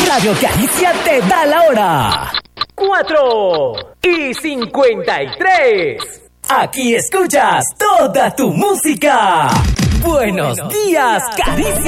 Radio Caricia te da la hora. 4:53. Aquí escuchas toda tu música. Buenos días, Caricia.